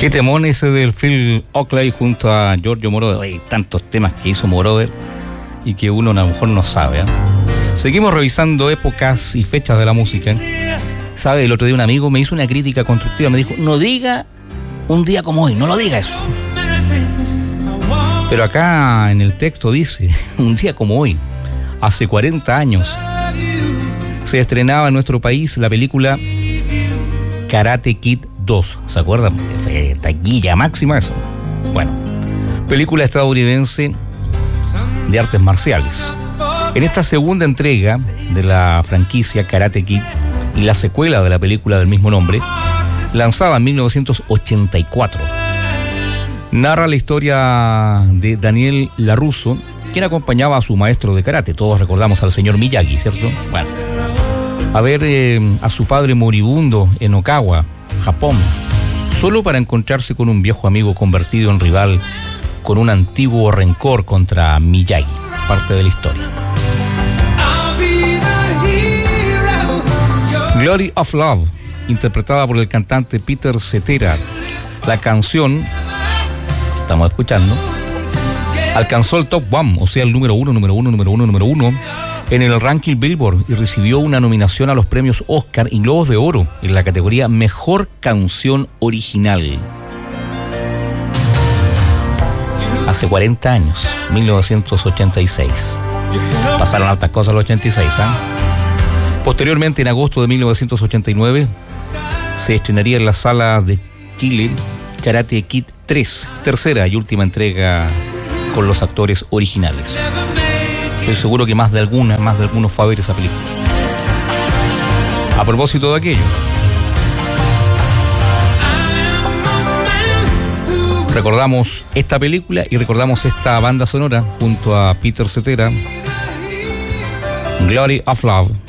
Qué temón ese del Phil Oakley junto a Giorgio Moroder. Hay tantos temas que hizo Moroder y que uno a lo mejor no sabe, ¿eh? Seguimos revisando épocas y fechas de la música. ¿Sabe? El otro día un amigo me hizo una crítica constructiva. Me dijo, no diga un día como hoy, no lo diga eso. Pero acá en el texto dice, un día como hoy, hace 40 años, se estrenaba en nuestro país la película Karate Kid 2. ¿Se acuerdan? Fue taquilla máxima eso. Bueno, película estadounidense de artes marciales. En esta segunda entrega de la franquicia Karate Kid y la secuela de la película del mismo nombre, lanzada en 1984, narra la historia de Daniel LaRusso, quien acompañaba a su maestro de karate. Todos recordamos al señor Miyagi, ¿cierto? Bueno, a ver a su padre moribundo en Okawa, Japón, solo para encontrarse con un viejo amigo convertido en rival con un antiguo rencor contra Miyagi. Parte de la historia. Glory of Love, interpretada por el cantante Peter Cetera. La canción, estamos escuchando, alcanzó el top 1, o sea, el número uno en el ranking Billboard y recibió una nominación a los premios Oscar y Globos de Oro en la categoría Mejor Canción Original. Hace 40 años, 1986. Pasaron hartas cosas en el 86, ¿eh? Posteriormente, en agosto de 1989, se estrenaría en las salas de Chile Karate Kid 3, tercera y última entrega con los actores originales. Estoy seguro que más de alguno fue a ver esa película. A propósito de aquello, recordamos esta película y recordamos esta banda sonora junto a Peter Cetera, Glory of Love.